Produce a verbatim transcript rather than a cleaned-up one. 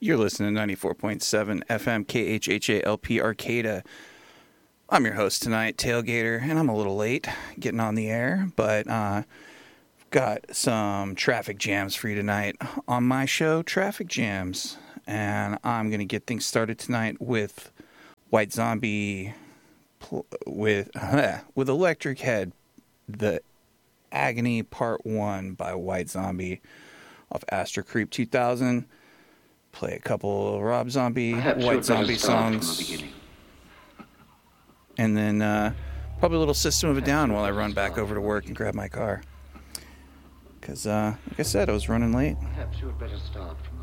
You're listening to ninety-four point seven F M K H H A L P Arcata. I'm your host tonight, Tailgater, and I'm a little late getting on the air, but uh, got some traffic jams for you tonight on my show, Traffic Jams. And I'm going to get things started tonight with White Zombie, pl- with, uh, with Electric Head, The Agony Part one by White Zombie off Astro Creep two thousand. Play a couple of Rob Zombie, Perhaps White Zombie songs. And then uh, probably a little System of a Down while I run back over to work and grab my car. Because, uh, like I said, I was running late. Perhaps you had better start from